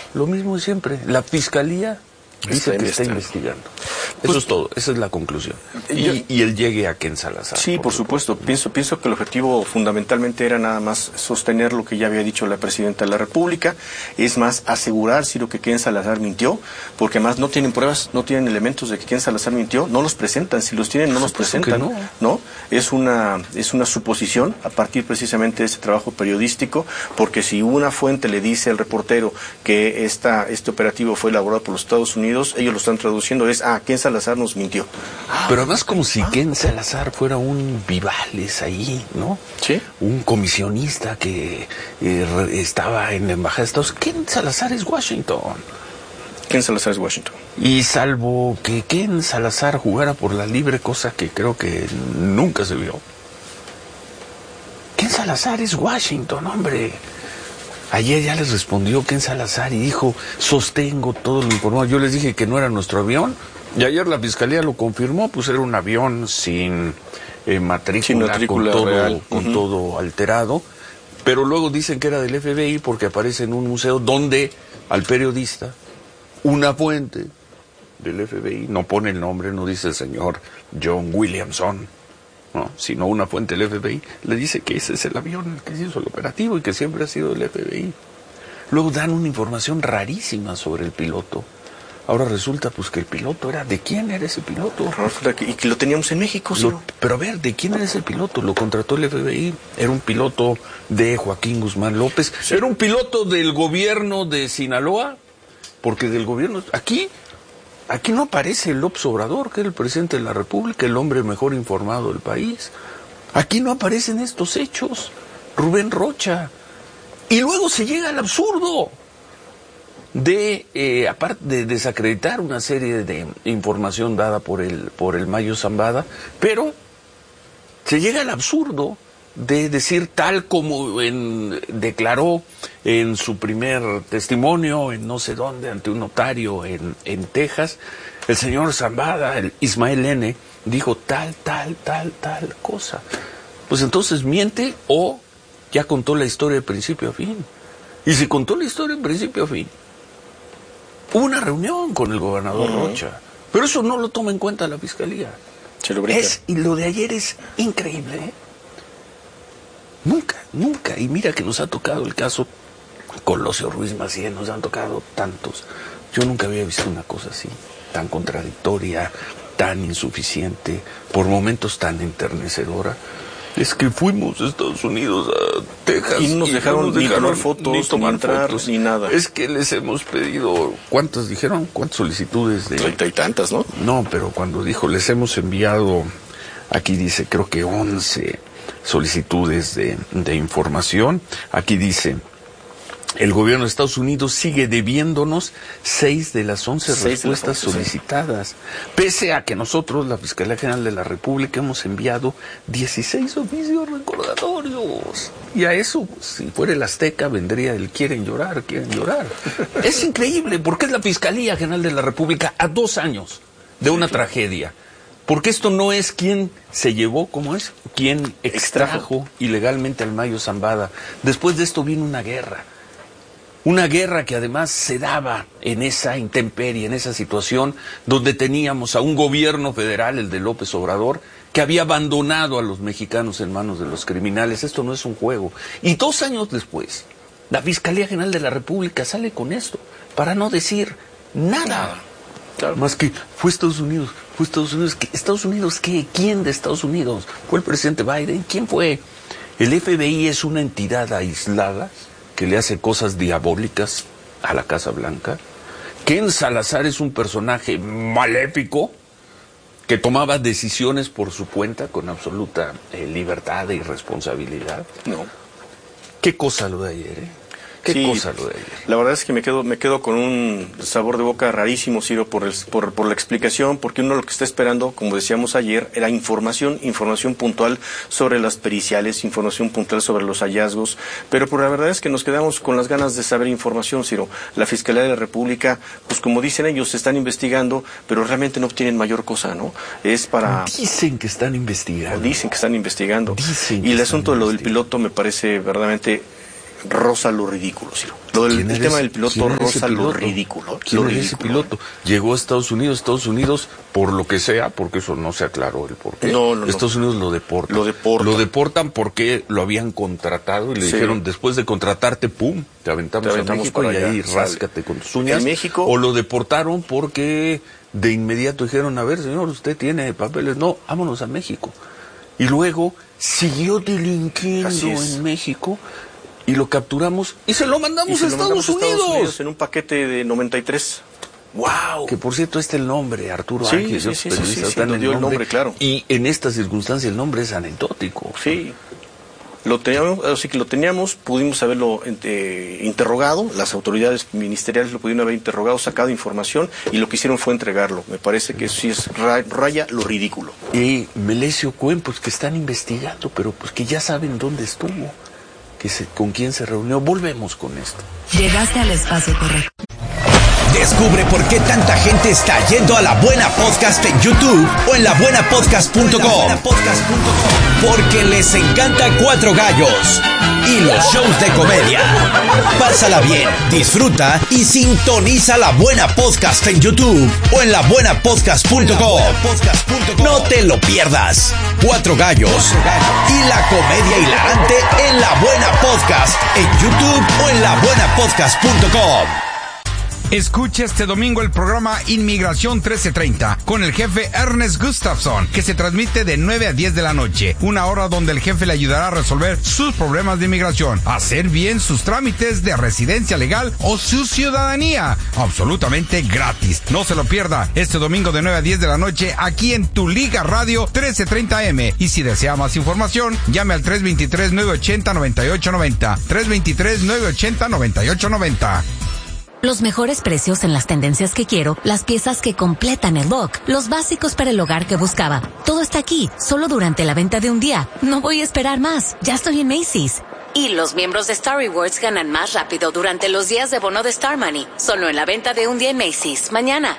lo mismo de siempre. La Fiscalía dice que está investigando. Eso es todo, esa es la conclusión. Y el llegue a Ken Salazar. Sí, por supuesto. Pienso que el objetivo fundamentalmente era nada más sostener lo que ya había dicho la Presidenta de la República, es más, asegurar, Ciro, que Ken Salazar mintió, porque además no tienen pruebas, no tienen elementos de que Ken Salazar mintió, no los presentan, si los tienen no los presentan, ¿no? Es una suposición a partir precisamente de ese trabajo periodístico, porque si una fuente le dice al reportero que este operativo fue elaborado por los Estados Unidos, ellos lo están traduciendo, Ken Salazar nos mintió. Pero además como si Ken Salazar fuera un Vivales ahí, ¿no? Sí. Un comisionista que estaba en la Embajada de Estados Unidos. Ken Salazar es Washington. Ken Salazar es Washington. Y salvo que Ken Salazar jugara por la libre, cosa que creo que nunca se vio. Ken Salazar es Washington, hombre. Ayer ya les respondió Ken Salazar y dijo, sostengo todo lo informado. Yo les dije que no era nuestro avión. Y ayer la Fiscalía lo confirmó, pues era un avión sin matrícula con todo alterado, pero luego dicen que era del FBI porque aparece en un museo donde al periodista, una fuente del FBI, no pone el nombre, no dice el señor John Williamson, no, sino una fuente del FBI, le dice que ese es el avión el que se hizo el operativo y que siempre ha sido del FBI. Luego dan una información rarísima sobre el piloto. Ahora resulta pues que el piloto era... ¿De quién era ese piloto? Y que lo teníamos en México, ¿sí? Pero a ver, ¿de quién era ese piloto? Lo contrató el FBI. Era un piloto de Joaquín Guzmán López. Sí. Era un piloto del gobierno de Sinaloa. Porque del gobierno... Aquí no aparece el López Obrador, que era el presidente de la República, el hombre mejor informado del país. Aquí no aparecen estos hechos. Rubén Rocha. Y luego se llega al absurdo aparte de desacreditar una serie de información dada por el Mayo Zambada, pero se llega al absurdo de decir tal como declaró en su primer testimonio en no sé dónde ante un notario en Texas, el señor Zambada, el Ismael N., dijo tal cosa. Pues entonces miente o ya contó la historia de principio a fin. Y si contó la historia de principio a fin, hubo una reunión con el gobernador Rocha, pero eso no lo toma en cuenta la Fiscalía. Y lo de ayer es increíble, ¿eh? Nunca, y mira que nos ha tocado el caso Colosio Ruiz Macié, nos han tocado tantos. Yo nunca había visto una cosa así, tan contradictoria, tan insuficiente, por momentos tan enternecedora. Es que fuimos a Estados Unidos, a Texas, y no nos dejaron ni tomar fotos, ni tomar fotos, ni nada. Es que les hemos pedido, ¿cuántas dijeron? ¿Cuántas solicitudes de...? 30 y tantas, ¿no? No, pero cuando dijo, les hemos enviado, aquí dice, creo que 11 solicitudes de información. Aquí dice, el gobierno de Estados Unidos sigue debiéndonos 6 de las 11 respuestas solicitadas, pese a que nosotros, la Fiscalía General de la República, hemos enviado 16 oficios recordatorios. Y a eso, si fuera el Azteca, vendría el quieren llorar. Es increíble, porque es la Fiscalía General de la República a 2 años de una tragedia. Porque esto no es quien se llevó, ¿cómo es? Quien extrajo ilegalmente al Mayo Zambada. Después de esto vino una guerra. Una guerra que además se daba en esa intemperie, en esa situación, donde teníamos a un gobierno federal, el de López Obrador, que había abandonado a los mexicanos en manos de los criminales. Esto no es un juego. Y 2 años después, la Fiscalía General de la República sale con esto, para no decir nada. Claro. Más que fue Estados Unidos. ¿Estados Unidos qué? ¿Quién de Estados Unidos? ¿Fue el presidente Biden? ¿Quién fue? El FBI es una entidad aislada que le hace cosas diabólicas a la Casa Blanca. Ken Salazar es un personaje maléfico que tomaba decisiones por su cuenta con absoluta libertad e irresponsabilidad. No. Qué cosa lo de ayer, ¿eh? ¿Qué cosa lo de ayer? La verdad es que me quedo con un sabor de boca rarísimo, Ciro, por la explicación, porque uno lo que está esperando, como decíamos ayer, era información puntual sobre las periciales, información puntual sobre los hallazgos, pero la verdad es que nos quedamos con las ganas de saber información, Ciro. La Fiscalía de la República, pues como dicen ellos, están investigando, pero realmente no obtienen mayor cosa, ¿no? Es para... Dicen que están investigando. Y el asunto de lo del piloto me parece verdaderamente roza lo ridículo, Ciro. El tema del piloto roza lo ridículo. ¿Quién es ese piloto? Llegó a Estados Unidos, por lo que sea, porque eso no se aclaró el porqué. No. Estados Unidos lo deportan. Lo deportan porque lo habían contratado y le dijeron, después de contratarte, ¡pum!, te aventamos a México y ahí ráscate con tus uñas. En México. O lo deportaron porque de inmediato dijeron, a ver, señor, usted tiene papeles. No, vámonos a México. Y luego siguió delinquiendo en México. Y lo capturamos y se lo mandamos a Estados Unidos en un paquete de 93. ¡Wow! Que por cierto, el nombre, Arturo Ángel, sí, dio el nombre, claro. Y en esta circunstancia el nombre es anecdótico. Sí. Lo teníamos, pudimos haberlo interrogado, las autoridades ministeriales lo pudieron haber interrogado, sacado información, y lo que hicieron fue entregarlo. Me parece que eso sí es raya lo ridículo. Y Melesio Cuen, pues que están investigando, pero pues que ya saben dónde estuvo. ¿Con quién se reunió? Volvemos con esto. Llegaste al espacio correcto. Descubre por qué tanta gente está yendo a La Buena Podcast en YouTube o en labuenapodcast.com. Porque les encanta Cuatro Gallos y los shows de comedia. Pásala bien, disfruta y sintoniza La Buena Podcast en YouTube o en labuenapodcast.com. No te lo pierdas. Cuatro Gallos y la comedia hilarante en La Buena Podcast en YouTube o en labuenapodcast.com. Escucha este domingo el programa Inmigración 1330 con el jefe Ernest Gustafson, que se transmite de 9 a 10 de la noche, una hora donde el jefe le ayudará a resolver sus problemas de inmigración, hacer bien sus trámites de residencia legal o su ciudadanía, absolutamente gratis. No se lo pierda este domingo de 9 a 10 de la noche aquí en Tu Liga Radio 1330M. Y si desea más información, llame al 323-980-9890. 323-980-9890. Los mejores precios en las tendencias que quiero, las piezas que completan el look, los básicos para el hogar que buscaba. Todo está aquí, solo durante la venta de un día. No voy a esperar más, ya estoy en Macy's. Y los miembros de Star Rewards ganan más rápido durante los días de bono de Star Money, solo en la venta de un día en Macy's. Mañana.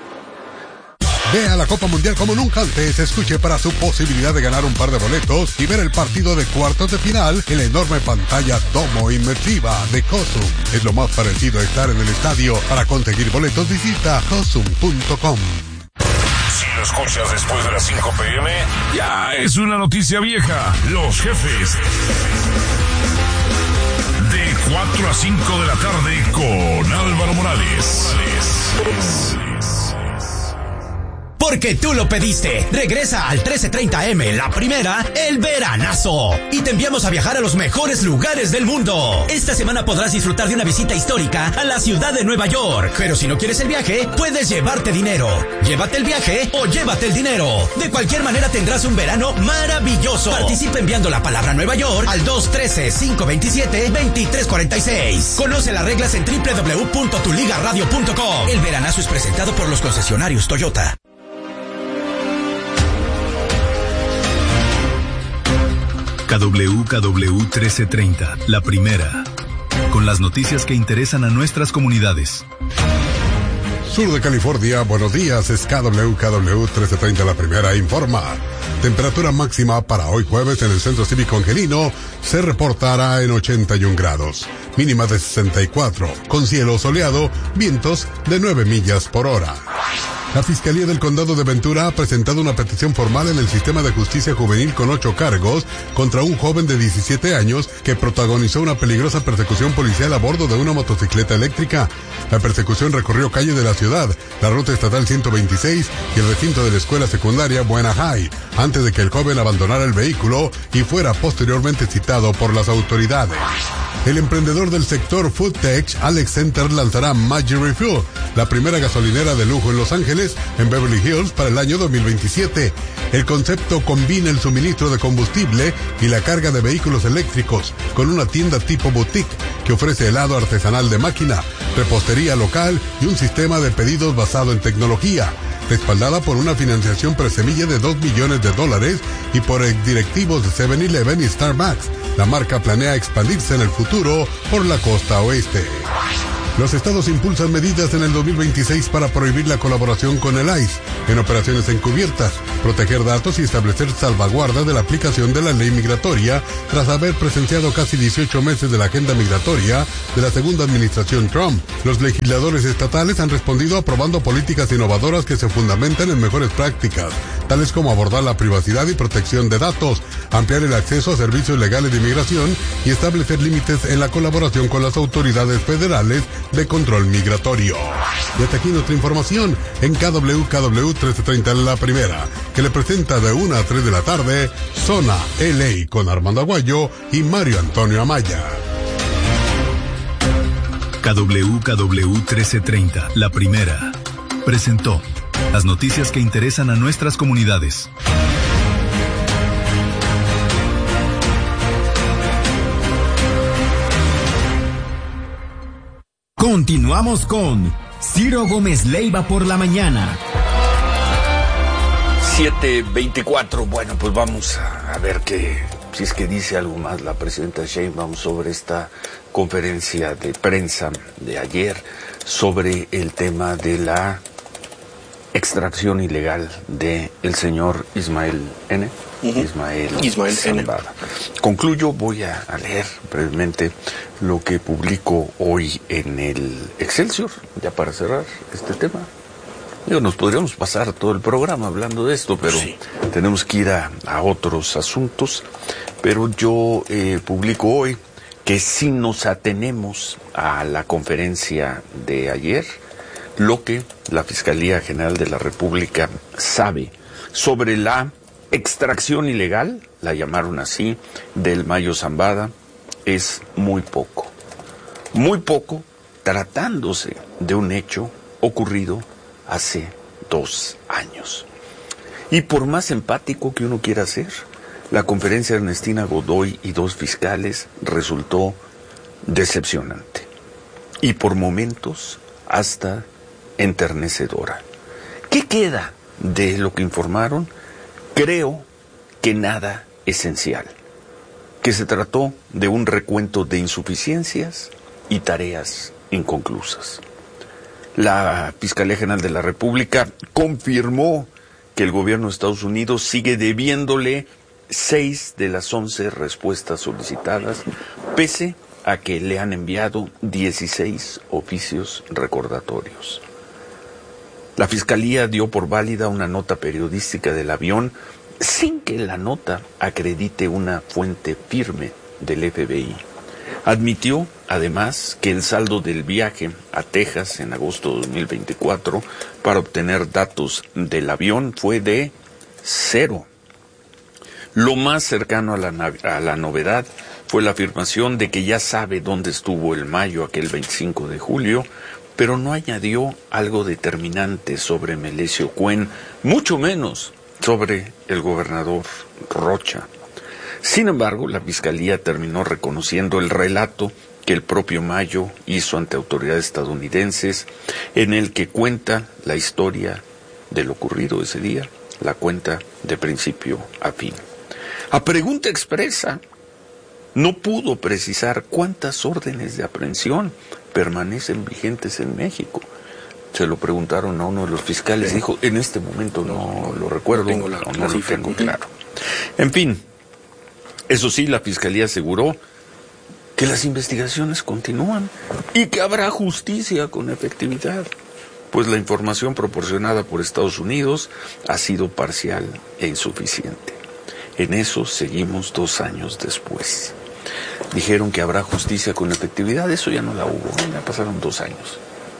Vea la Copa Mundial como nunca antes. Escuche para su posibilidad de ganar un par de boletos y ver el partido de cuartos de final en la enorme pantalla domo inmersiva de Cosum. Es lo más parecido a estar en el estadio. Para conseguir boletos, visita cosum.com. Si lo escuchas después de las 5 p.m., ya es una noticia vieja. Los jefes. De 4 a 5 de la tarde con Álvaro Morales. Porque tú lo pediste. Regresa al 1330M, la primera, el veranazo. Y te enviamos a viajar a los mejores lugares del mundo. Esta semana podrás disfrutar de una visita histórica a la ciudad de Nueva York. Pero si no quieres el viaje, puedes llevarte dinero. Llévate el viaje o llévate el dinero. De cualquier manera tendrás un verano maravilloso. Participa enviando la palabra Nueva York al 213-527-2346. Conoce las reglas en www.tuligaradio.com. El veranazo es presentado por los concesionarios Toyota. KWKW 1330, la primera, con las noticias que interesan a nuestras comunidades. Sur de California, buenos días, es KWKW 1330, la primera, informa. Temperatura máxima para hoy jueves en el Centro Cívico Angelino se reportará en 81 grados, mínima de 64, con cielo soleado, vientos de 9 millas por hora. La Fiscalía del Condado de Ventura ha presentado una petición formal en el sistema de justicia juvenil con 8 cargos contra un joven de 17 años que protagonizó una peligrosa persecución policial a bordo de una motocicleta eléctrica. La persecución recorrió calles de la ciudad, la ruta estatal 126 y el recinto de la escuela secundaria Buena High, antes de que el joven abandonara el vehículo y fuera posteriormente citado por las autoridades. El emprendedor del sector Food Tech, Alex Center, lanzará Magic Refuel, la primera gasolinera de lujo en Los Ángeles, en Beverly Hills, para el año 2027. El concepto combina el suministro de combustible y la carga de vehículos eléctricos, con una tienda tipo boutique que ofrece helado artesanal de máquina, repostería local y un sistema de pedidos basado en tecnología, respaldada por una financiación presemilla de $2 millones y por directivos de 7-Eleven y Starbucks. La marca planea expandirse en el futuro por la costa oeste. Los estados impulsan medidas en el 2026 para prohibir la colaboración con el ICE en operaciones encubiertas, proteger datos y establecer salvaguardas de la aplicación de la ley migratoria tras haber presenciado casi 18 meses de la agenda migratoria de la segunda administración Trump. Los legisladores estatales han respondido aprobando políticas innovadoras que se fundamentan en mejores prácticas, tales como abordar la privacidad y protección de datos, ampliar el acceso a servicios legales de inmigración y establecer límites en la colaboración con las autoridades federales de control migratorio. Y hasta aquí nuestra información en KWKW 1330 La Primera, que le presenta de 1 a 3 de la tarde Zona LA con Armando Aguayo y Mario Antonio Amaya. KWKW 1330 La Primera presentó las noticias que interesan a nuestras comunidades. Continuamos con Ciro Gómez Leiva por la mañana. 7:24. Bueno, pues vamos a ver si es que dice algo más la presidenta Sheinbaum sobre esta conferencia de prensa de ayer sobre el tema de la extracción ilegal de el señor Ismael N. Ismael Zambada. Concluyo, voy a leer brevemente lo que publico hoy en el Excelsior, ya para cerrar este tema. Nos podríamos pasar todo el programa hablando de esto, pero sí, tenemos que ir a otros asuntos. Pero yo publico hoy que si nos atenemos a la conferencia de ayer, lo que la Fiscalía General de la República sabe sobre la extracción ilegal, la llamaron así, del Mayo Zambada, es muy poco. Muy poco, tratándose de un hecho ocurrido hace 2 años. Y por más empático que uno quiera ser, la conferencia de Ernestina Godoy y 2 fiscales resultó decepcionante. Y por momentos hasta enternecedora. ¿Qué queda de lo que informaron? Creo que nada esencial. Que se trató de un recuento de insuficiencias y tareas inconclusas. La Fiscalía General de la República confirmó que el gobierno de Estados Unidos sigue debiéndole 6 de las 11 respuestas solicitadas, pese a que le han enviado 16 oficios recordatorios. La Fiscalía dio por válida una nota periodística del avión sin que la nota acredite una fuente firme del FBI. Admitió, además, que el saldo del viaje a Texas en agosto de 2024 para obtener datos del avión fue de 0. Lo más cercano a la novedad fue la afirmación de que ya sabe dónde estuvo el Mayo aquel 25 de julio, pero no añadió algo determinante sobre Melesio Cuen, mucho menos sobre el gobernador Rocha. Sin embargo, la Fiscalía terminó reconociendo el relato que el propio Mayo hizo ante autoridades estadounidenses, en el que cuenta la historia de lo ocurrido ese día, la cuenta de principio a fin. A pregunta expresa, no pudo precisar cuántas órdenes de aprehensión permanecen vigentes en México. Se lo preguntaron a uno de los fiscales, dijo, en este momento no lo recuerdo, no lo tengo claro. En fin, eso sí, la Fiscalía aseguró que las investigaciones continúan y que habrá justicia con efectividad, pues la información proporcionada por Estados Unidos ha sido parcial e insuficiente. En eso seguimos 2 años después. Dijeron que habrá justicia con efectividad, eso ya no la hubo, ya pasaron 2 años.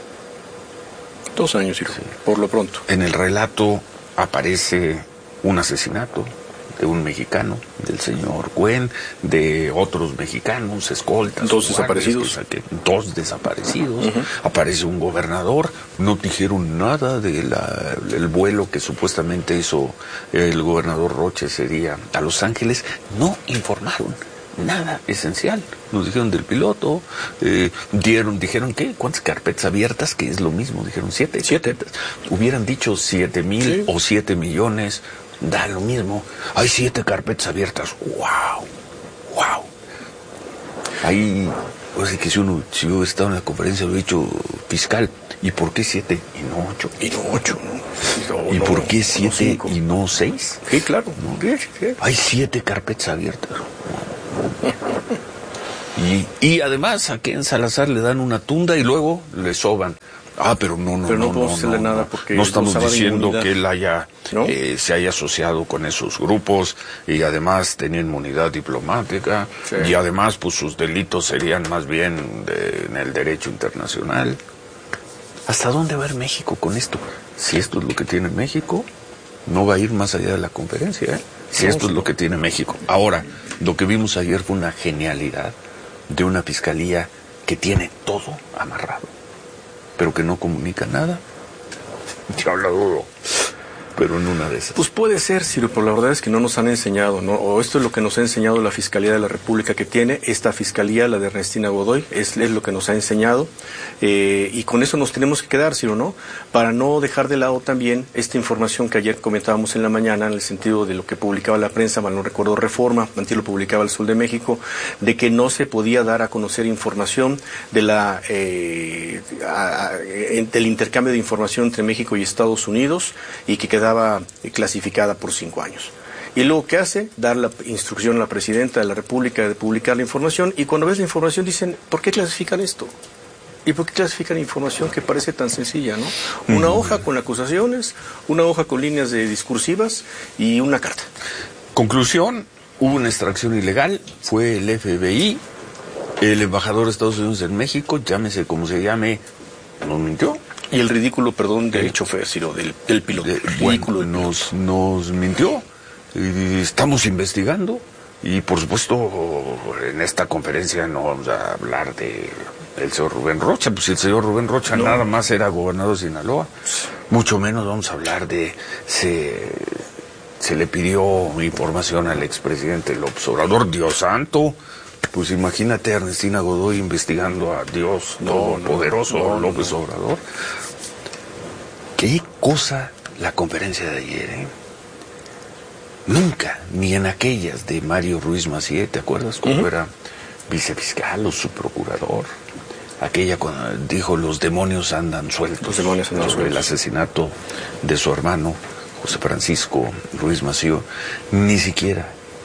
2 años, Ciro, sí. Por lo pronto. En el relato aparece un asesinato de un mexicano, del señor Cuen, de otros mexicanos, escoltas. 2 desaparecidos. 2 desaparecidos. Aparece un gobernador. No dijeron nada del vuelo que supuestamente hizo el gobernador Rocha ese día a Los Ángeles. No informaron nada esencial. Nos dijeron del piloto, dijeron ¿qué? ¿Cuántas carpetas abiertas? Que es lo mismo, dijeron 7. Hubieran dicho 7,000 sí, o 7 millones, da lo mismo. Hay 7 carpetas abiertas. ¡Wow! Ahí O sea, que si yo he estado en la conferencia, lo he dicho, fiscal, ¿y por qué 7 y no 8? Y no 8, ¿no? ¿Y por qué 7 y no 6? Sí, claro. ¿No? Hay 7 carpetas abiertas. Y además a Ken Salazar le dan una tunda y luego le soban. Pero no podemos hacerle nada porque no estamos diciendo que él ¿no? se haya asociado con esos grupos y además tenía inmunidad diplomática, sí. Y además pues sus delitos serían más bien en el derecho internacional. ¿Hasta dónde va a ir México con esto? Si esto es lo que tiene México, no va a ir más allá de la conferencia, ¿eh? Si esto es lo que tiene México. Ahora, lo que vimos ayer fue una genialidad de una fiscalía que tiene todo amarrado, pero que no comunica nada. Yo lo dudo, pero en una de esas. Pues puede ser, Ciro, pero la verdad es que no nos han enseñado, ¿no? O esto es lo que nos ha enseñado la Fiscalía de la República que tiene, esta Fiscalía, la de Ernestina Godoy, es lo que nos ha enseñado, y con eso nos tenemos que quedar, Ciro, ¿no? Para no dejar de lado también esta información que ayer comentábamos en la mañana, en el sentido de lo que publicaba la prensa, mal no recuerdo Reforma, antes lo publicaba el Sol de México, de que no se podía dar a conocer información de del intercambio de información entre México y Estados Unidos, y que quedaba clasificada por 5 años. Y luego, ¿qué hace? Dar la instrucción a la presidenta de la República de publicar la información, y cuando ves la información dicen, ¿por qué clasifican esto? ¿Y por qué clasifican información que parece tan sencilla, no? Una hoja con acusaciones, una hoja con líneas discursivas y una carta. Conclusión, hubo una extracción ilegal, fue el FBI, el embajador de Estados Unidos en México, llámese como se llame, nos mintió. Y el ridículo, perdón, del chofer, Ciro, del piloto. Bueno, nos mintió. Y estamos investigando. Y por supuesto, en esta conferencia no vamos a hablar del señor Rubén Rocha. Pues si el señor Rubén Rocha nada más era gobernador de Sinaloa, mucho menos vamos a hablar de se le pidió información al expresidente López Obrador. Dios santo. Pues imagínate a Ernestina Godoy investigando a Dios Todopoderoso, López Obrador. Qué cosa la conferencia de ayer, ¿eh? Nunca, ni en aquellas de Mario Ruiz Massieu, ¿te acuerdas? Cuando era vicefiscal o subprocurador. Aquella cuando dijo, los demonios andan sueltos. Los demonios andan sueltos. El asesinato de su hermano, José Francisco Ruiz Massieu. Ni siquiera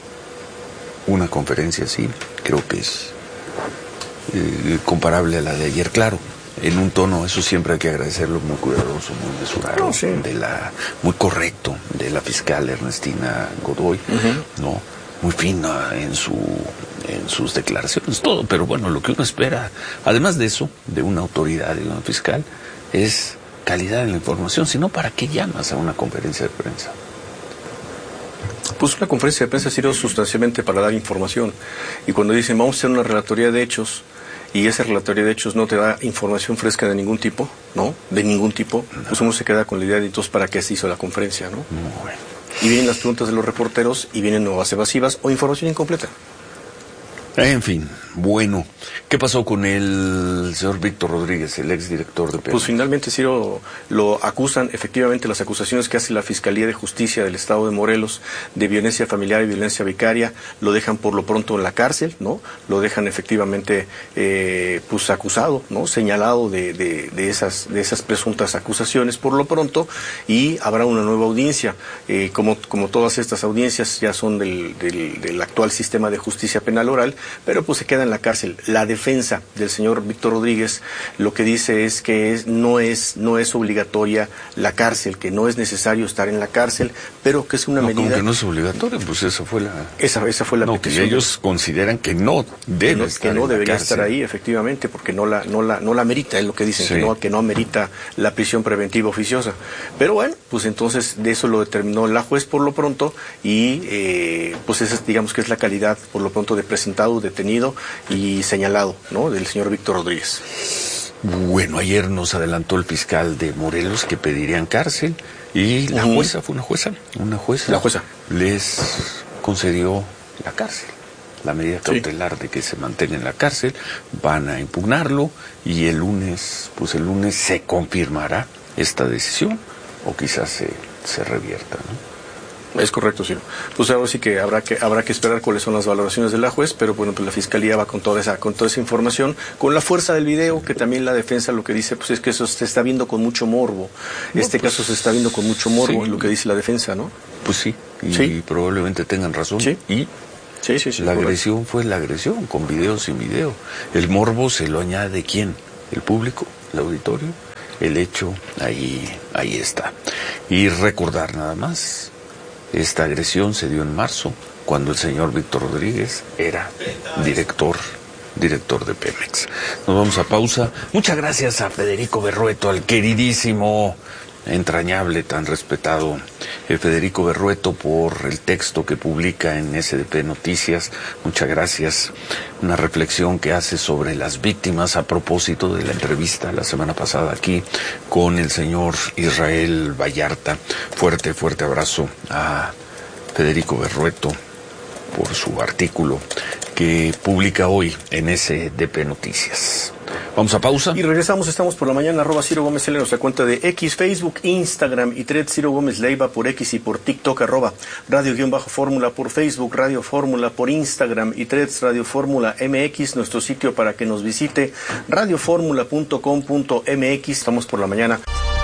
una conferencia así, creo que es comparable a la de ayer, claro, en un tono, eso siempre hay que agradecerlo, muy cuidadoso, muy mesurado, muy correcto, de la fiscal Ernestina Godoy, ¿no? Muy fina en sus declaraciones, todo, pero bueno, lo que uno espera, además de eso, de una autoridad, de una fiscal, es calidad en la información, si no, ¿para qué llamas a una conferencia de prensa? Pues una conferencia de prensa sirve sustancialmente para dar información. Y cuando dicen, vamos a hacer una relatoría de hechos, y esa relatoría de hechos no te da información fresca de ningún tipo, ¿no? De ningún tipo, pues uno se queda con la idea de entonces para qué se hizo la conferencia, ¿no? Muy bueno. Y vienen las preguntas de los reporteros, y vienen nuevas evasivas o información incompleta. En fin, bueno, ¿qué pasó con el señor Víctor Rodríguez, el exdirector de PEMEX? Pues finalmente, Ciro, lo acusan, efectivamente las acusaciones que hace la Fiscalía de Justicia del Estado de Morelos de violencia familiar y violencia vicaria, lo dejan por lo pronto en la cárcel, ¿no? Lo dejan efectivamente pues acusado, ¿no? Señalado de esas presuntas acusaciones por lo pronto, y habrá una nueva audiencia, como todas estas audiencias ya son del actual sistema de justicia penal oral, pero pues se queda en la cárcel. La defensa del señor Víctor Rodríguez lo que dice es que no es obligatoria la cárcel, que no es necesario estar en la cárcel, pero que es una medida... Como que no es obligatoria, pues esa fue la petición. Que ellos consideran que no debe estar que no en la debería cárcel. estar ahí, efectivamente, porque no la amerita, es lo que dicen, Sí. que no amerita la prisión preventiva oficiosa. Pero bueno, pues entonces de eso lo determinó la juez por lo pronto, y pues esa digamos que es la calidad por lo pronto de presentado, detenido y señalado, ¿no? Del señor Víctor Rodríguez. Bueno, ayer nos adelantó el fiscal de Morelos que pedirían cárcel, y la jueza, La jueza les concedió la cárcel, la medida cautelar de que se mantenga en la cárcel. Van a impugnarlo, y el lunes se confirmará esta decisión, o quizás se revierta, ¿no? Es correcto, sí. Pues ahora sí que habrá que esperar cuáles son las valoraciones de la juez, pero bueno, pues la Fiscalía va con toda esa información, con la fuerza del video, que también la defensa lo que dice, pues es que eso se está viendo con mucho morbo. Caso se está viendo con mucho morbo, en lo que dice la defensa, ¿no? Pues sí, y probablemente tengan razón. Sí. Y la agresión fue la agresión, con video, sin video. El morbo se lo añade ¿quién? El público, el auditorio. El hecho, ahí está. Y recordar nada más, esta agresión se dio en marzo, cuando el señor Víctor Rodríguez era director de Pemex. Nos vamos a pausa. Muchas gracias a Federico Berrueto, al queridísimo, entrañable, tan respetado Federico Berrueto, por el texto que publica en SDP Noticias. Muchas gracias. Una reflexión que hace sobre las víctimas a propósito de la entrevista la semana pasada aquí con el señor Israel Vallarta. Fuerte abrazo a Federico Berrueto por su artículo que publica hoy en SDP Noticias. Vamos a pausa. Y regresamos, estamos por la mañana, @Ciro Gómez L, nuestra cuenta de X, Facebook, Instagram y Threads, Ciro Gómez Leiva por X y por TikTok, @Radio_Fórmula por Facebook, Radio Fórmula por Instagram y Threads, Radio Fórmula MX, nuestro sitio para que nos visite, radioformula.com.mx. Estamos por la mañana.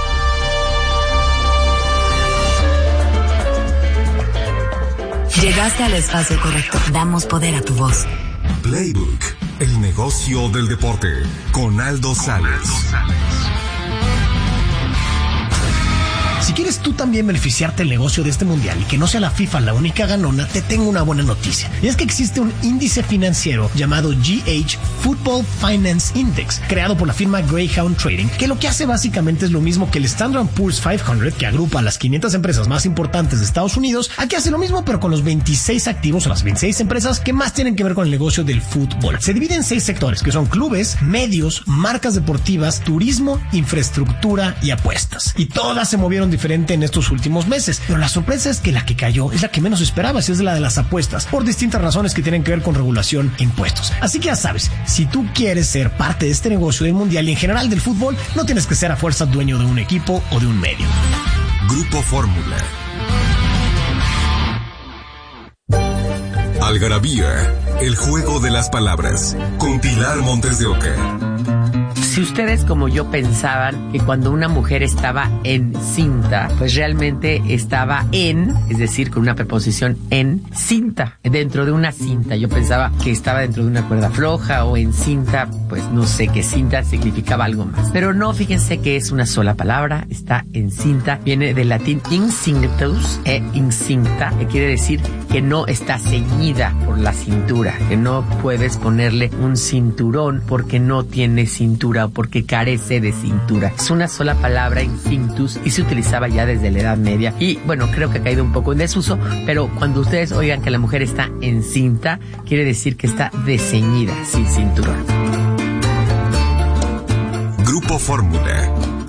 Llegaste al espacio correcto. Damos poder a tu voz. Playbook, el negocio del deporte, con Aldo Sales. Si quieres tú también beneficiarte del negocio de este mundial y que no sea la FIFA la única ganona, te tengo una buena noticia. Y es que existe un índice financiero llamado GH Football Finance Index, creado por la firma Greyhound Trading, que lo que hace básicamente es lo mismo que el Standard & Poor's 500, que agrupa a las 500 empresas más importantes de Estados Unidos. Aquí hace lo mismo, pero con los 26 activos o las 26 empresas que más tienen que ver con el negocio del fútbol. Se divide en 6 sectores, que son clubes, medios, marcas deportivas, turismo, infraestructura y apuestas. Y todas se movieron diferente en estos últimos meses, pero la sorpresa es que la que cayó es la que menos esperabas, es la de las apuestas, por distintas razones que tienen que ver con regulación e impuestos. Así que ya sabes, si tú quieres ser parte de este negocio del mundial y en general del fútbol, no tienes que ser a fuerza dueño de un equipo o de un medio. Grupo Fórmula. Algarabía, el juego de las palabras, con Pilar Montes de Oca. Si ustedes como yo pensaban que cuando una mujer estaba encinta, pues realmente estaba es decir, con una preposición en cinta, dentro de una cinta. Yo pensaba que estaba dentro de una cuerda floja o en cinta, pues no sé, que cinta significaba algo más. Pero no, fíjense que es una sola palabra, está encinta, viene del latín incinctus incinta, que quiere decir que no está ceñida por la cintura, que no puedes ponerle un cinturón porque no tiene cintura o porque carece de cintura. Es una sola palabra, incinctus, y se utilizaba ya desde la Edad Media. Y bueno, creo que ha caído un poco en desuso, pero cuando ustedes oigan que la mujer está encinta, quiere decir que está desceñida, sin cinturón. Grupo Fórmula.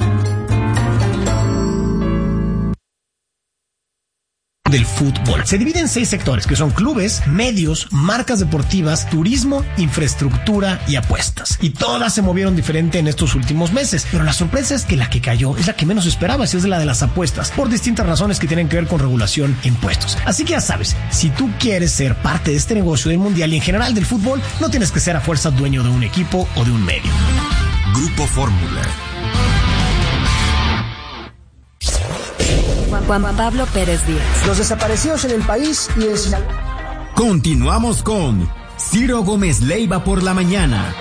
Del fútbol. Se divide en 6 sectores, que son clubes, medios, marcas deportivas, turismo, infraestructura y apuestas. Y todas se movieron diferente en estos últimos meses, pero la sorpresa es que la que cayó es la que menos esperabas, y es la de las apuestas, por distintas razones que tienen que ver con regulación e impuestos. Así que ya sabes, si tú quieres ser parte de este negocio del mundial y en general del fútbol, no tienes que ser a fuerza dueño de un equipo o de un medio. Grupo Fórmula. Juan Pablo Pérez Díaz. Los desaparecidos en el país y en Sinaloa. Continuamos con Ciro Gómez Leiva por la mañana.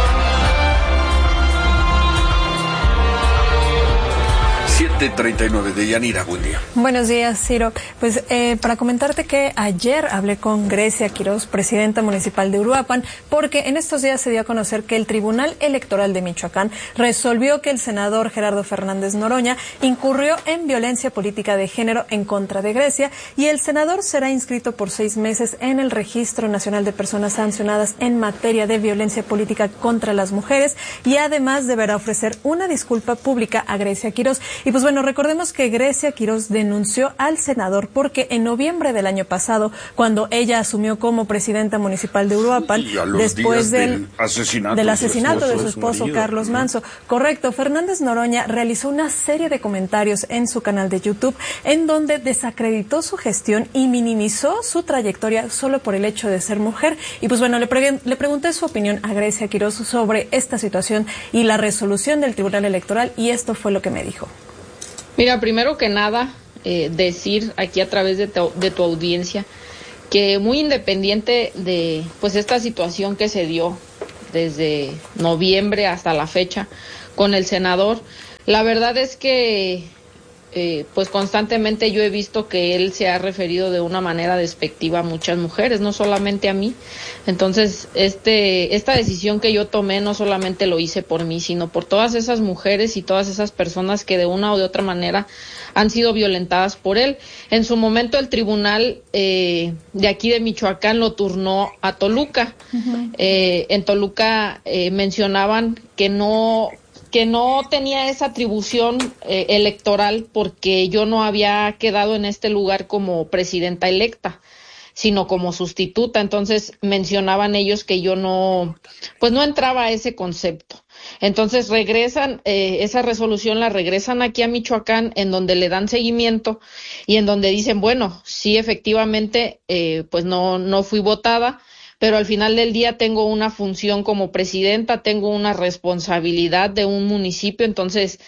7:39 de Yanira, buen día. Buenos días, Ciro. Pues para comentarte que ayer hablé con Grecia Quiroz, presidenta municipal de Uruapan, porque en estos días se dio a conocer que el Tribunal Electoral de Michoacán resolvió que el senador Gerardo Fernández Noroña incurrió en violencia política de género en contra de Grecia, y el senador será inscrito por 6 meses en el Registro Nacional de Personas Sancionadas en materia de violencia política contra las mujeres, y además deberá ofrecer una disculpa pública a Grecia Quiroz. Y pues bueno, recordemos que Grecia Quirós denunció al senador porque en noviembre del año pasado, cuando ella asumió como presidenta municipal de Uruapan, después del asesinato de su esposo Carlos Manso, correcto, Fernández Noroña realizó una serie de comentarios en su canal de YouTube en donde desacreditó su gestión y minimizó su trayectoria solo por el hecho de ser mujer. Y pues bueno, le pregunté su opinión a Grecia Quirós sobre esta situación y la resolución del Tribunal Electoral, y esto fue lo que me dijo. Mira, primero que nada, decir aquí a través de tu audiencia que muy independiente de pues esta situación que se dio desde noviembre hasta la fecha con el senador, la verdad es que pues constantemente yo he visto que él se ha referido de una manera despectiva a muchas mujeres, no solamente a mí. Entonces, esta decisión que yo tomé no solamente lo hice por mí, sino por todas esas mujeres y todas esas personas que de una o de otra manera han sido violentadas por él. En su momento el tribunal de aquí de Michoacán lo turnó a Toluca. Uh-huh. En Toluca mencionaban que no tenía esa atribución electoral porque yo no había quedado en este lugar como presidenta electa, sino como sustituta. Entonces mencionaban ellos que yo no entraba a ese concepto. Entonces regresan, esa resolución la regresan aquí a Michoacán, en donde le dan seguimiento y en donde dicen, bueno, sí, efectivamente, pues no fui votada, pero al final del día tengo una función como presidenta, tengo una responsabilidad de un municipio. Entonces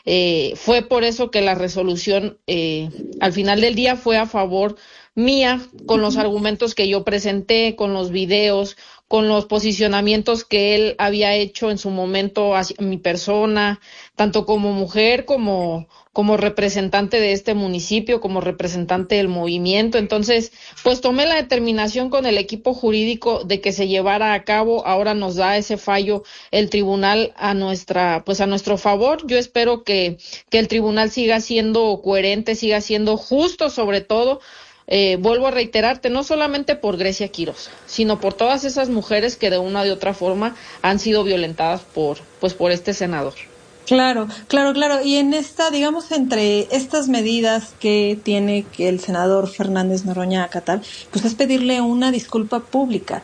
fue por eso que la resolución al final del día fue a favor mía, con los argumentos que yo presenté, con los videos, con los posicionamientos que él había hecho en su momento hacia mi persona, tanto como mujer como representante de este municipio, como representante del movimiento. Entonces, pues tomé la determinación con el equipo jurídico de que se llevara a cabo. Ahora nos da ese fallo el tribunal a nuestro favor. Yo espero que el tribunal siga siendo coherente, siga siendo justo, sobre todo. Vuelvo a reiterarte, no solamente por Grecia Quirós, sino por todas esas mujeres que de una u otra forma han sido violentadas por este senador. Claro. Y en digamos, entre estas medidas que tiene que el senador Fernández Noroña acatar, pues es pedirle una disculpa pública.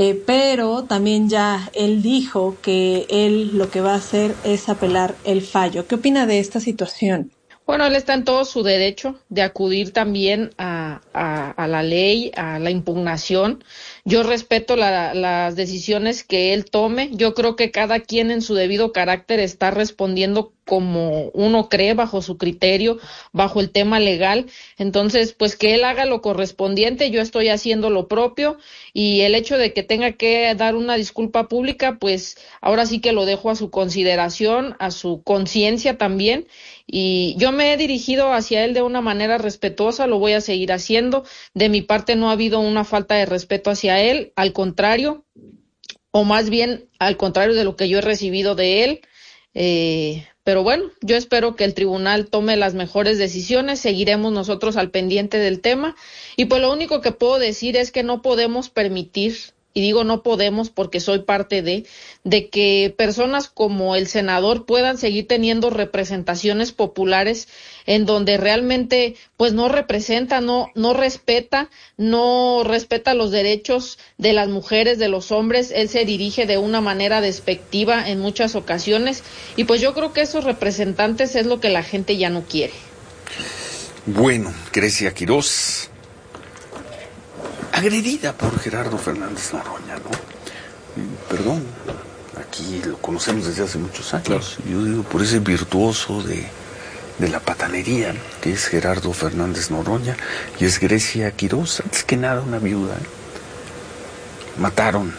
Pero también ya él dijo que él lo que va a hacer es apelar el fallo. ¿Qué opina de esta situación? Bueno, él está en todo su derecho de acudir también a la ley, a la impugnación. Yo respeto las decisiones que él tome. Yo creo que cada quien en su debido carácter está respondiendo como uno cree, bajo su criterio, bajo el tema legal. Entonces, pues que él haga lo correspondiente, yo estoy haciendo lo propio, y el hecho de que tenga que dar una disculpa pública, pues ahora sí que lo dejo a su consideración, a su conciencia también, y yo me he dirigido hacia él de una manera respetuosa, lo voy a seguir haciendo. De mi parte no ha habido una falta de respeto hacia él, al contrario, o más bien al contrario de lo que yo he recibido de él. Pero bueno, yo espero que el tribunal tome las mejores decisiones, seguiremos nosotros al pendiente del tema, y pues lo único que puedo decir es que no podemos permitir, y digo no podemos porque soy parte de que personas como el senador puedan seguir teniendo representaciones populares en donde realmente pues no representa, no respeta los derechos de las mujeres, de los hombres. Él se dirige de una manera despectiva en muchas ocasiones, y pues yo creo que esos representantes es lo que la gente ya no quiere. Bueno, Grecia Quirós, agredida por Gerardo Fernández Noroña, ¿no? Perdón, aquí lo conocemos desde hace muchos años. Claro. Yo digo, por ese virtuoso de la patanería, que es Gerardo Fernández Noroña, y es Grecia Quirós, antes que nada una viuda. Mataron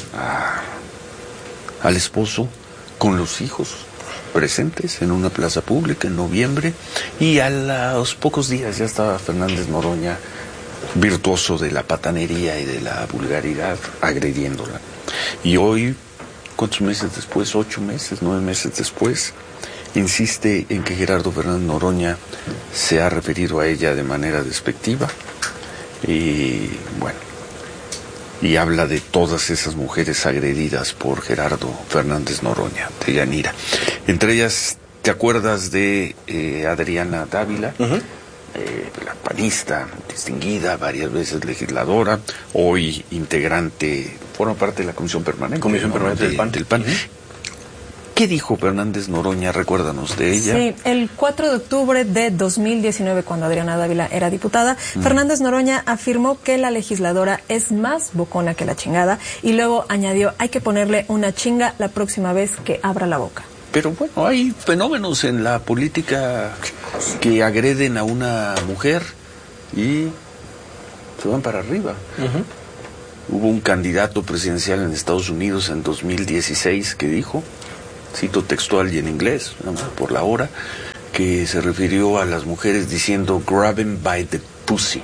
al esposo con los hijos presentes en una plaza pública en noviembre, y a los pocos días ya estaba Fernández Noroña, virtuoso de la patanería y de la vulgaridad, agrediéndola. Y hoy, ¿cuántos meses después? 8 meses, 9 meses después, insiste en que Gerardo Fernández Noroña se ha referido a ella de manera despectiva, y bueno, y habla de todas esas mujeres agredidas por Gerardo Fernández Noroña, de Yanira. Entre ellas ¿Te acuerdas de Adriana Dávila? La panista, distinguida, varias veces legisladora, hoy integrante, forma parte de la Comisión Permanente. Del PAN. ¿Qué dijo Fernández Noroña? Recuérdanos de ella. Sí, el 4 de octubre de 2019, cuando Adriana Dávila era diputada, Fernández Noroña afirmó que la legisladora es más bocona que la chingada y luego añadió, hay que ponerle una chinga la próxima vez que abra la boca. Pero bueno, hay fenómenos en la política que agreden a una mujer y se van para arriba. Hubo un candidato presidencial en Estados Unidos en 2016 que dijo, cito textual y en inglés, nada más por la hora, que se refirió a las mujeres diciendo grab him by the pussy.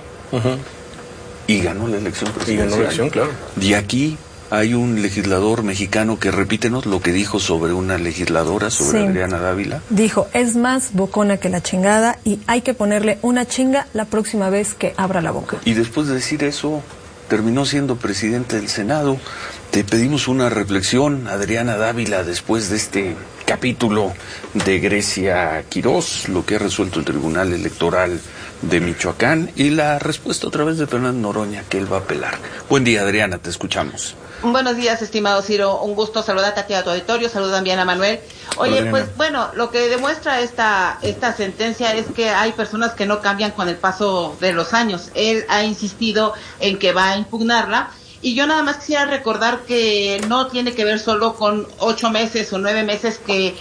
Y ganó la elección presidencial. Claro. Y aquí hay un legislador mexicano que repítenos lo que dijo sobre una legisladora, sobre Adriana Dávila. Dijo, es más bocona que la chingada y hay que ponerle una chinga la próxima vez que abra la boca. Y después de decir eso, terminó siendo presidente del Senado. Te pedimos una reflexión, Adriana Dávila, después de este capítulo de Grecia Quirós, lo que ha resuelto el Tribunal Electoral de Michoacán y la respuesta otra vez de Fernández Noroña, que él va a apelar. Buen día, Adriana, te escuchamos. Buenos días, estimado Ciro. Un gusto saludarte a ti, a tu auditorio. Saludos también a Manuel. Oye, pues bueno, lo que demuestra esta sentencia es que hay personas que no cambian con el paso de los años. Él ha insistido en que va a impugnarla. Y yo nada más quisiera recordar que no tiene que ver solo con 8 meses o 9 meses que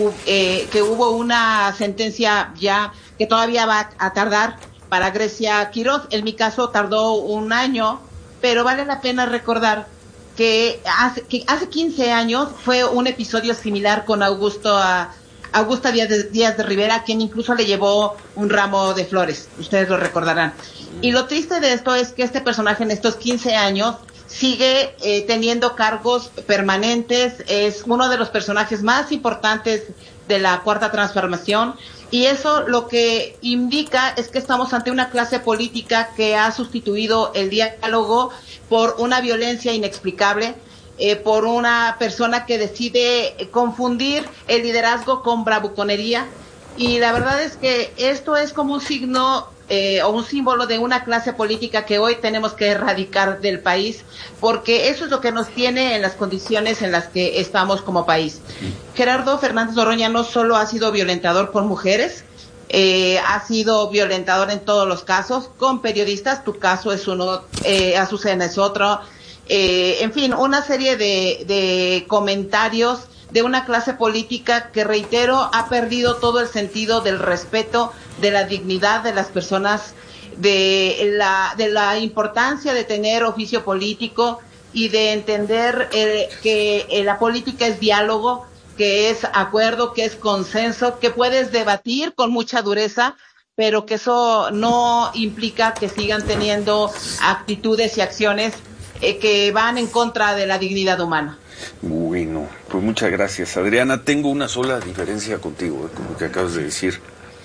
hubo una sentencia ya que todavía va a tardar para Grecia Quirós. En mi caso tardó 1 año, pero vale la pena recordar que hace 15 años fue un episodio similar con Augusta Díaz de Rivera, quien incluso le llevó un ramo de flores. Ustedes lo recordarán. Y lo triste de esto es que este personaje en estos 15 años sigue teniendo cargos permanentes, es uno de los personajes más importantes de la Cuarta Transformación, y eso lo que indica es que estamos ante una clase política que ha sustituido el diálogo por una violencia inexplicable, por una persona que decide confundir el liderazgo con bravuconería, y la verdad es que esto es como un signo o un símbolo de una clase política que hoy tenemos que erradicar del país, porque eso es lo que nos tiene en las condiciones en las que estamos como país. Gerardo Fernández Noroña no solo ha sido violentador con mujeres, ha sido violentador en todos los casos, con periodistas, tu caso es uno, Azucena es otro, en fin, una serie de comentarios de una clase política que, reitero, ha perdido todo el sentido del respeto, de la dignidad de las personas, de la importancia de tener oficio político y de entender que la política es diálogo, que es acuerdo, que es consenso, que puedes debatir con mucha dureza, pero que eso no implica que sigan teniendo actitudes y acciones que van en contra de la dignidad humana. Bueno, pues muchas gracias, Adriana. Tengo una sola diferencia contigo, como que acabas de decir.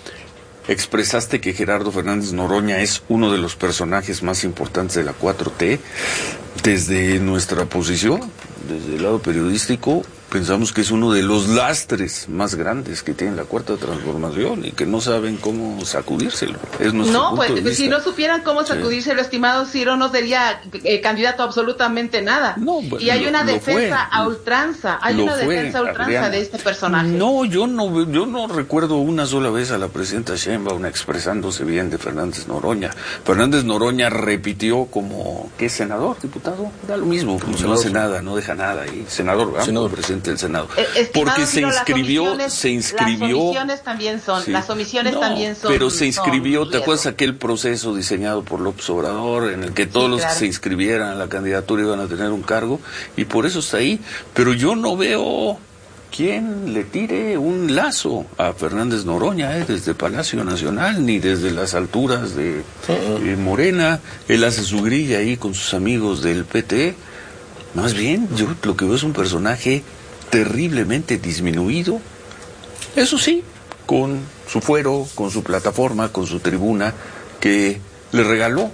Expresaste que Gerardo Fernández Noroña es uno de los personajes más importantes de la 4T. Desde nuestra posición, desde el lado periodístico, pensamos que es uno de los lastres más grandes que tiene la Cuarta Transformación y que no saben cómo sacudírselo. Es nuestro punto de vista. Si no supieran cómo sacudírselo, estimado Ciro, no sería candidato a absolutamente nada. No, y hay una defensa a ultranza, Adriana, de este personaje. No, yo no recuerdo una sola vez a la presidenta Sheinbaum expresándose bien de Fernández Noroña. Fernández Noroña repitió como que es senador, diputado, da lo mismo, no hace nada, no deja nada, y senador, ¿verdad? Senador, presidente del Senado. Porque se inscribió. Las omisiones también son, sí. Las omisiones también son. Pero se inscribió, ¿te acuerdas aquel proceso diseñado por López Obrador en el que todos los que se inscribieran a la candidatura iban a tener un cargo? Y por eso está ahí. Pero yo no veo quién le tire un lazo a Fernández Noroña desde Palacio Nacional, ni desde las alturas de Morena. Él hace su grilla ahí con sus amigos del PT. Más bien, yo lo que veo es un personaje terriblemente disminuido, eso sí, con su fuero, con su plataforma, con su tribuna, que le regaló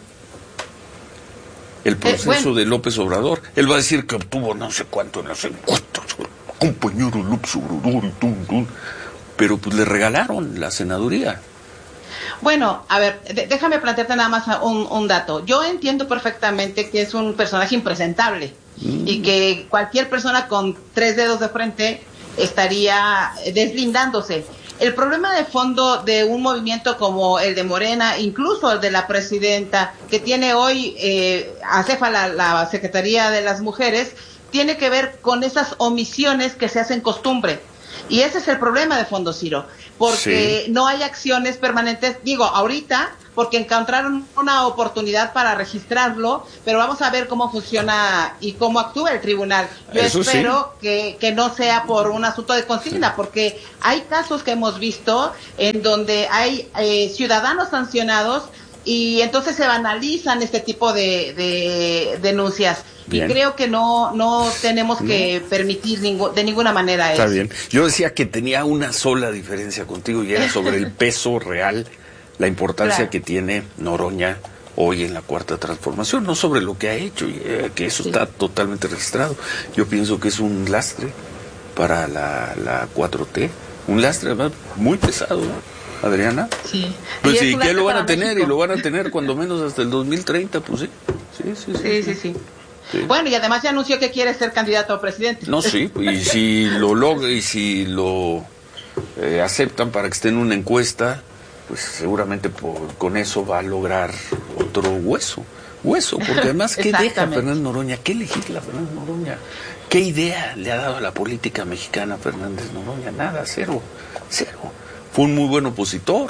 el proceso de López Obrador. Él va a decir que obtuvo no sé cuánto en las encuestas, compañero López Obrador y pero pues le regalaron la senaduría. Bueno, a ver, déjame plantearte nada más un dato. Yo entiendo perfectamente que es un personaje impresentable y que cualquier persona con 3 dedos de frente estaría deslindándose. El problema de fondo de un movimiento como el de Morena, incluso el de la presidenta, que tiene hoy acéfala la Secretaría de las Mujeres, tiene que ver con esas omisiones que se hacen costumbre. Y ese es el problema de fondo, Ciro, porque no hay acciones permanentes, digo, ahorita, porque encontraron una oportunidad para registrarlo, pero vamos a ver cómo funciona y cómo actúa el tribunal. Yo espero que no sea por un asunto de consigna, porque hay casos que hemos visto en donde hay ciudadanos sancionados y entonces se banalizan este tipo de denuncias. Bien. Y creo que no tenemos que permitir de ninguna manera eso. Está bien. Yo decía que tenía una sola diferencia contigo y era sobre el peso real, la importancia que tiene Noroña hoy en la Cuarta Transformación, no sobre lo que ha hecho, que eso está totalmente registrado. Yo pienso que es un lastre para la 4T, un lastre además muy pesado, ¿no? Adriana. Sí. Pues sí, que lo van a tener, y lo van a tener cuando menos hasta el 2030, pues sí. Sí. Bueno, y además ya anunció que quiere ser candidato a presidente. No, sí, y si lo logra y si lo aceptan para que esté en una encuesta, pues seguramente con eso va a lograr otro hueso, porque además, ¿qué deja Fernández Noroña? ¿Qué legisla Fernández Noroña? ¿Qué idea le ha dado a la política mexicana Fernández Noroña? Nada, cero. Fue un muy buen opositor,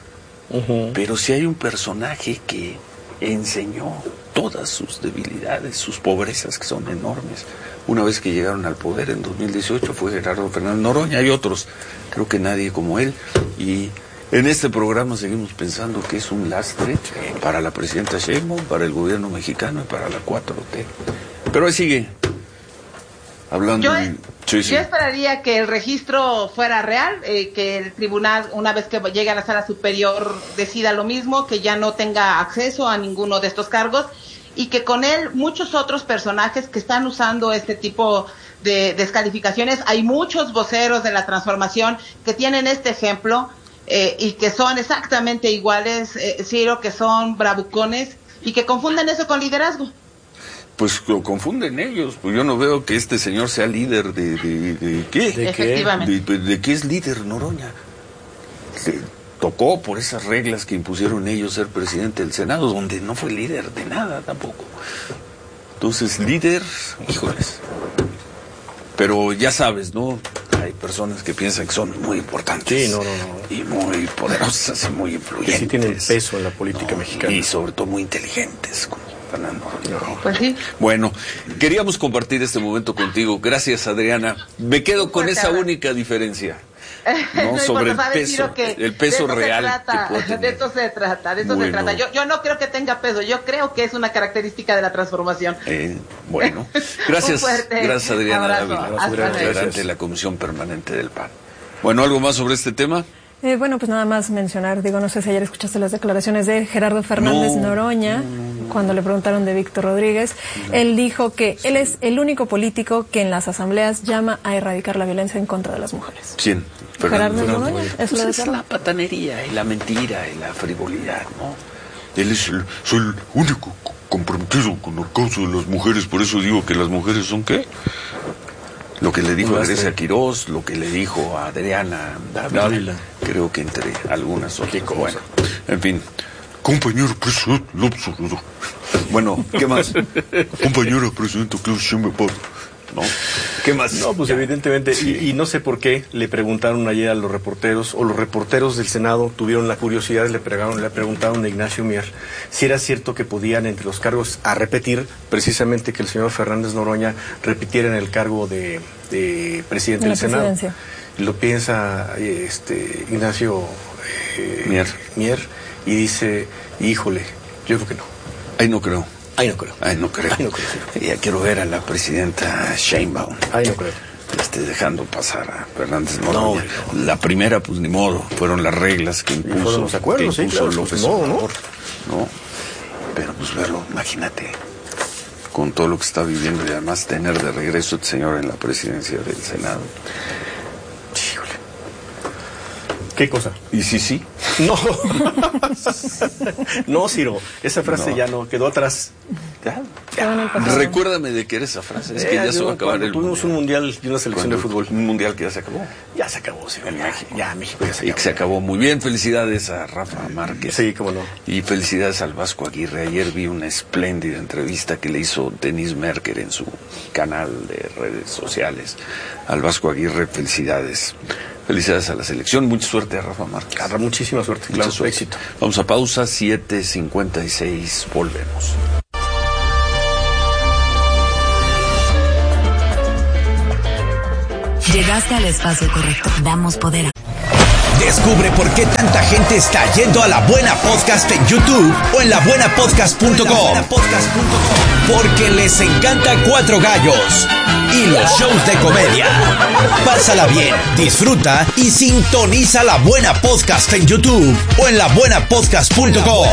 pero si hay un personaje que enseñó todas sus debilidades, sus pobrezas, que son enormes. Una vez que llegaron al poder en 2018 fue Gerardo Fernández Noroña. Hay otros, creo que nadie como él. Y en este programa seguimos pensando que es un lastre para la presidenta Sheinbaum, para el gobierno mexicano y para la 4T. Pero ahí sigue hablando. Yo esperaría que el registro fuera real, que el tribunal, una vez que llegue a la sala superior, decida lo mismo, que ya no tenga acceso a ninguno de estos cargos y que con él muchos otros personajes que están usando este tipo de descalificaciones. Hay muchos voceros de la transformación que tienen este ejemplo y que son exactamente iguales, Ciro, que son bravucones y que confunden eso con liderazgo. Pues lo confunden ellos, pues yo no veo que este señor sea líder de ¿qué? Efectivamente. ¿De qué es líder Noroña? Se tocó por esas reglas que impusieron ellos ser presidente del Senado, donde no fue líder de nada tampoco. Entonces, líder, híjoles. Pero ya sabes, ¿no? Hay personas que piensan que son muy importantes. Sí, no. Y muy poderosas y muy influyentes. Que sí tienen peso en la política mexicana. Y sobre todo muy inteligentes, Fernando. Pues sí. Bueno, queríamos compartir este momento contigo. Gracias, Adriana. Me quedo con esa única diferencia. No, sobre el peso, el peso real. De esto se trata. Yo no creo que tenga peso, yo creo que es una característica de la transformación. Bueno, gracias. Gracias, Adriana Dávila, integrante de la Comisión Permanente del PAN. Bueno, ¿algo más sobre este tema? Bueno, pues nada más mencionar, no sé si ayer escuchaste las declaraciones de Gerardo Fernández Noroña, cuando le preguntaron de Víctor Rodríguez. Él dijo que él es el único político que en las asambleas llama a erradicar la violencia en contra de las mujeres. ¿Quién? Gerardo Noroña. Pues es la patanería y la mentira y la frivolidad, ¿no? Él es soy el único comprometido con la causa de las mujeres, por eso digo que las mujeres son ¿qué? Lo que le dijo a Grecia Quirós, lo que le dijo a Adriana Dávila, creo que entre algunas otras. Bueno, en fin. Compañero presidente López Obrador. Bueno, ¿qué más? Compañera presidenta Claudia Sheinbaum. ¿No? ¿Qué más? No, pues evidentemente, y no sé por qué le preguntaron ayer a los reporteros, o los reporteros del Senado tuvieron la curiosidad, le preguntaron a Ignacio Mier si era cierto que podían entre los cargos a repetir, precisamente que el señor Fernández Noroña repitiera en el cargo de presidente del Senado. Y lo piensa Ignacio Mier y dice, híjole, yo creo que no. Ahí no creo. No creo. Ya quiero ver a la presidenta Sheinbaum. No creo. Dejando pasar a Fernández Noroña. No. La primera, pues ni modo, fueron las reglas que impuso, los acuerdos, López Obrador. ¿No? Pero pues verlo, imagínate, con todo lo que está viviendo y además tener de regreso este señor en la presidencia del Senado. ¿Qué cosa? ¿Y sí? No. No, Ciro. Esa frase ya no quedó atrás. Ya. Recuérdame de qué era esa frase. Es que ya se va a acabar el tuvimos un mundial y una selección de fútbol. Un mundial que ya se acabó. Ya se acabó, sí. En México. Ya, México ya se acabó. Y que se acabó muy bien. Felicidades a Rafa Márquez. Sí, cómo no. Y felicidades al Vasco Aguirre. Ayer vi una espléndida entrevista que le hizo Denis Merker en su canal de redes sociales. Al Vasco Aguirre, felicidades. Felicidades a la selección. Mucha suerte a Rafa Márquez. Muchísima suerte. Claro, éxito. Vamos a pausa, 7:56. Volvemos. Llegaste al espacio correcto. Damos poder. Descubre por qué tanta gente está yendo a La Buena Podcast en YouTube o en labuenapodcast.com. Porque les encanta Cuatro Gallos y los shows de comedia. Pásala bien, disfruta y sintoniza La Buena Podcast en YouTube o en labuenapodcast.com.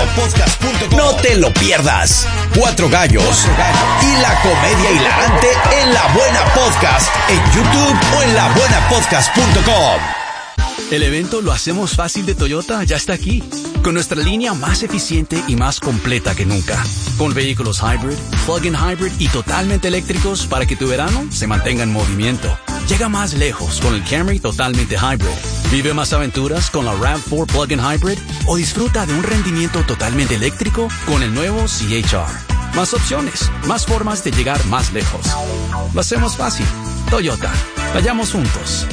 No te lo pierdas. Cuatro Gallos y la comedia hilarante en La Buena Podcast en YouTube o en labuenapodcast.com. El evento Lo Hacemos Fácil de Toyota ya está aquí, con nuestra línea más eficiente y más completa que nunca, con vehículos hybrid, plug-in hybrid y totalmente eléctricos para que tu verano se mantenga en movimiento. Llega más lejos con el Camry totalmente hybrid. Vive más aventuras con la RAV4 plug-in hybrid o disfruta de un rendimiento totalmente eléctrico con el nuevo CHR. Más opciones, más formas de llegar más lejos. Lo hacemos fácil. Toyota. Vayamos juntos.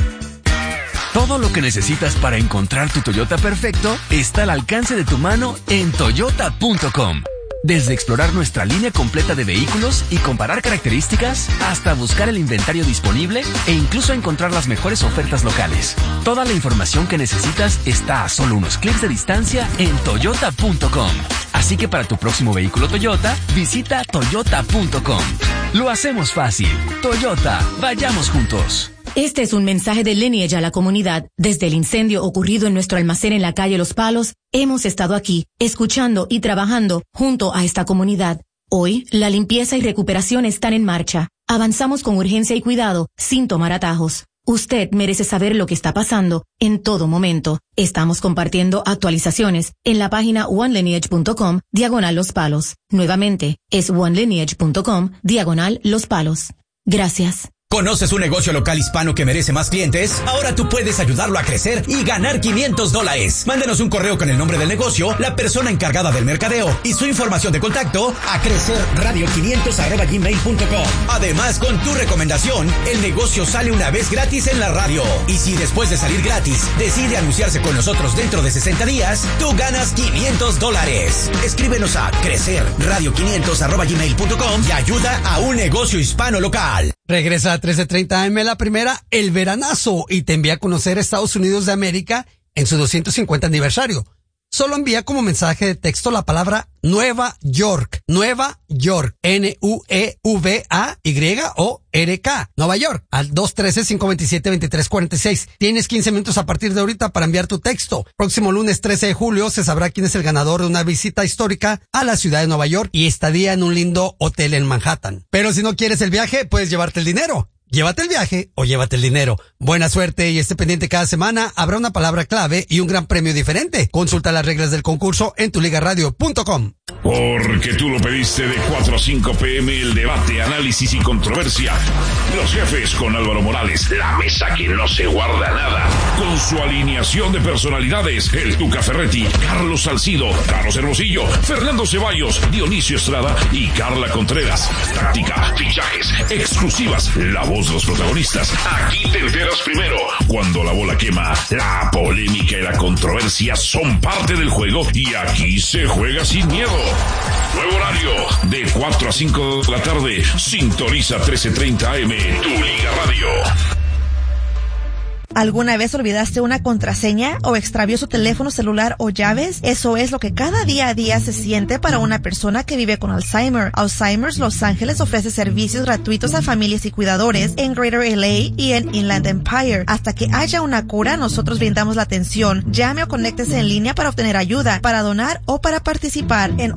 Todo lo que necesitas para encontrar tu Toyota perfecto está al alcance de tu mano en Toyota.com. Desde explorar nuestra línea completa de vehículos y comparar características, hasta buscar el inventario disponible e incluso encontrar las mejores ofertas locales. Toda la información que necesitas está a solo unos clics de distancia en Toyota.com. Así que para tu próximo vehículo Toyota, visita Toyota.com. Lo hacemos fácil. Toyota, vayamos juntos. Este es un mensaje de Lineage a la comunidad. Desde el incendio ocurrido en nuestro almacén en la calle Los Palos, hemos estado aquí, escuchando y trabajando junto a esta comunidad. Hoy, la limpieza y recuperación están en marcha. Avanzamos con urgencia y cuidado, sin tomar atajos. Usted merece saber lo que está pasando en todo momento. Estamos compartiendo actualizaciones en la página onelineage.com/Los Palos. Nuevamente, es onelineage.com/Los Palos. Gracias. ¿Conoces un negocio local hispano que merece más clientes? Ahora tú puedes ayudarlo a crecer y ganar $500. Mándanos un correo con el nombre del negocio, la persona encargada del mercadeo y su información de contacto a crecerradio500@gmail.com. Además, con tu recomendación, el negocio sale una vez gratis en la radio. Y si después de salir gratis decide anunciarse con nosotros dentro de 60 días, tú ganas $500. Escríbenos a crecerradio500@gmail.com y ayuda a un negocio hispano local. Regresa a 13:30 AM la primera, el veranazo, y te envía a conocer Estados Unidos de América en su 250 aniversario. Solo envía como mensaje de texto la palabra Nueva York. Nueva York. NUEVAYORK. Nueva York. Al 213-527-2346. Tienes 15 minutos a partir de ahorita para enviar tu texto. Próximo lunes 13 de julio se sabrá quién es el ganador de una visita histórica a la ciudad de Nueva York y estadía en un lindo hotel en Manhattan. Pero si no quieres el viaje, puedes llevarte el dinero. Llévate el viaje o llévate el dinero. Buena suerte y esté pendiente cada semana. Habrá una palabra clave y un gran premio diferente. Consulta las reglas del concurso en tuligaradio.com. Porque tú lo pediste, de 4 a 5 p.m. el debate, análisis y controversia. Los jefes con Álvaro Morales, la mesa que no se guarda nada. Con su alineación de personalidades, el Tuca Ferretti, Carlos Salcido, Carlos Hermosillo, Fernando Ceballos, Dionisio Estrada y Carla Contreras. Táctica, fichajes, exclusivas, la voz de los protagonistas. Aquí te enteras primero. Cuando la bola quema, la polémica y la controversia son parte del juego y aquí se juega sin miedo. Nuevo horario, de 4 a 5 de la tarde. Sintoniza 13:30 AM, Tu Liga Radio. ¿Alguna vez olvidaste una contraseña o extravió su teléfono celular o llaves? Eso es lo que cada día a día se siente para una persona que vive con Alzheimer. Alzheimer's Los Ángeles ofrece servicios gratuitos a familias y cuidadores en Greater LA y en Inland Empire. Hasta que haya una cura, nosotros brindamos la atención. Llame o conéctese en línea para obtener ayuda, para donar o para participar en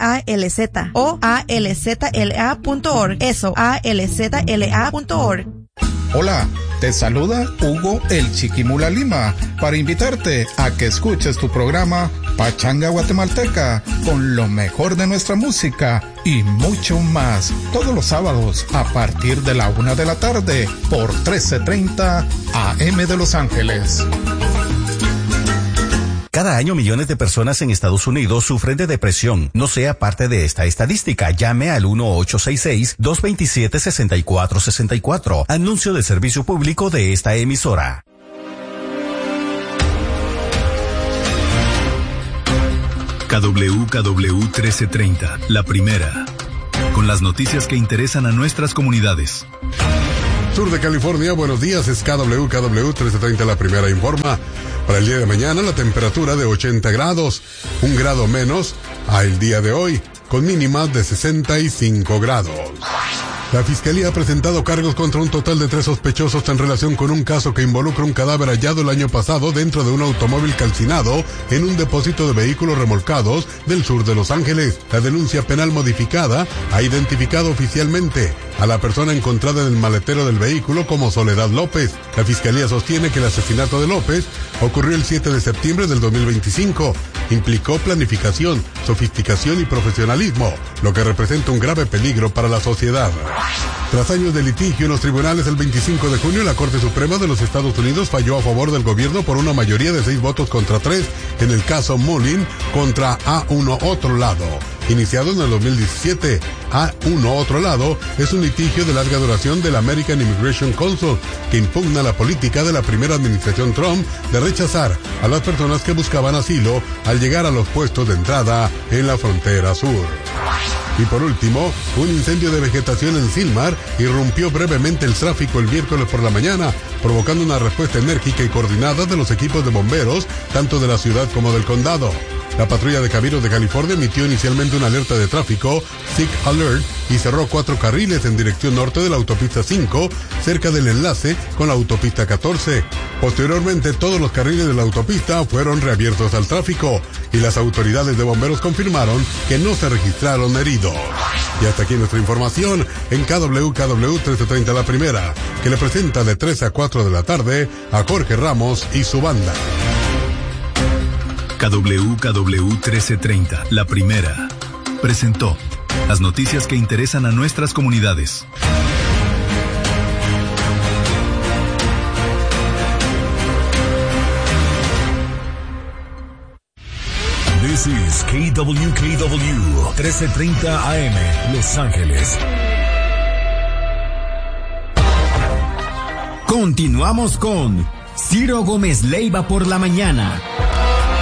844-HELPALZ o alzla.org. Eso, alzla.org. Hola, te saluda Hugo el Chiquimula Lima para invitarte a que escuches tu programa Pachanga Guatemalteca con lo mejor de nuestra música y mucho más todos los sábados a partir de la 1 de la tarde por 1330 AM de Los Ángeles. Cada año millones de personas en Estados Unidos sufren de depresión. No sea parte de esta estadística. Llame al 1-866-227-6464. Anuncio de servicio público de esta emisora. KWKW 1330, la primera. Con las noticias que interesan a nuestras comunidades. Sur de California, buenos días, es KWKW 1330, la primera informa. Para el día de mañana la temperatura de 80 grados, 1 grado menos al día de hoy, con mínimas de 65 grados. La Fiscalía ha presentado cargos contra un total de 3 sospechosos en relación con un caso que involucra un cadáver hallado el año pasado dentro de un automóvil calcinado en un depósito de vehículos remolcados del sur de Los Ángeles. La denuncia penal modificada ha identificado oficialmente a la persona encontrada en el maletero del vehículo como Soledad López. La Fiscalía sostiene que el asesinato de López ocurrió el 7 de septiembre del 2025. Implicó planificación, sofisticación y profesionalismo, lo que representa un grave peligro para la sociedad. Tras años de litigio en los tribunales, el 25 de junio la Corte Suprema de los Estados Unidos falló a favor del gobierno por una mayoría de 6 votos contra 3 en el caso Mullin contra A1 Otro Lado. Iniciado en el 2017, A1 Otro Lado es un litigio de larga duración del American Immigration Council que impugna la política de la primera administración Trump de rechazar a las personas que buscaban asilo al llegar a los puestos de entrada en la frontera sur. Y por último, un incendio de vegetación en Silmar irrumpió brevemente el tráfico el miércoles por la mañana, provocando una respuesta enérgica y coordinada de los equipos de bomberos, tanto de la ciudad como del condado. La patrulla de Caminos de California emitió inicialmente una alerta de tráfico, Sick Alert, y cerró 4 carriles en dirección norte de la autopista 5, cerca del enlace con la autopista 14. Posteriormente, todos los carriles de la autopista fueron reabiertos al tráfico, y las autoridades de bomberos confirmaron que no se registraron heridos. Y hasta aquí nuestra información en KWKW 1330 la primera, que le presenta de 3 a 4 de la tarde a Jorge Ramos y su banda. KWKW 1330, la primera, presentó las noticias que interesan a nuestras comunidades. This is KWKW 1330 AM, Los Ángeles. Continuamos con Ciro Gómez Leiva por la mañana.